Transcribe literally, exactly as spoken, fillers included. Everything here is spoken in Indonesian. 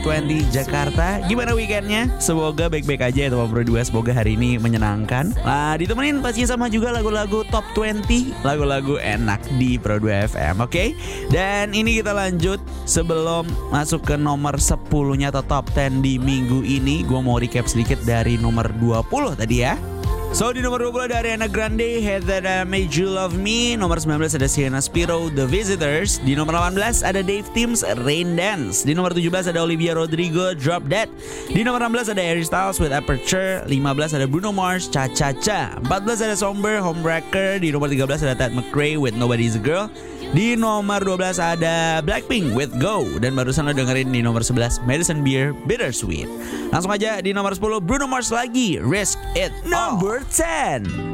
dua puluh Jakarta. Gimana weekendnya? Semoga baik-baik aja ya teman Pro dua. Semoga hari ini menyenangkan. Nah, ditemenin pastinya sama juga lagu-lagu top dua puluh, lagu-lagu enak di Pro dua F M, oke? Okay? Dan ini kita lanjut sebelum masuk ke nomor sepuluh-nya atau top sepuluh di minggu ini. Gue mau recap sedikit dari nomor dua puluh tadi ya. So di nomor dua puluh ada Ariana Grande, Head That I Made You Love Me. Nomor sembilan belas ada Sienna Spiro, The Visitors. Di nomor delapan belas ada Dave Timms, Rain Dance. Di nomor tujuh belas ada Olivia Rodrigo, Drop Dead. Di nomor enam belas ada Harry Styles with Aperture. lima belas ada Bruno Mars, Cha Cha Cha. empat belas ada Somber, Homewrecker. Di nomor tiga belas ada Ted McRae with Nobody's a Girl. Di nomor dua belas ada Blackpink with Go. Dan barusan lo dengerin di nomor sebelas Madison Beer, Bittersweet. Langsung aja di nomor sepuluh Bruno Mars lagi, Risk It All. Number ten.